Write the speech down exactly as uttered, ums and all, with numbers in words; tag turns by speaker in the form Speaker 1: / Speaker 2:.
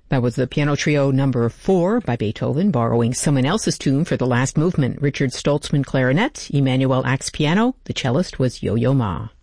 Speaker 1: That was the Piano Trio number four by Beethoven, borrowing someone else's tune for the last movement. Richard Stoltzman clarinet, Emanuel Ax piano. The cellist was Yo-Yo Ma.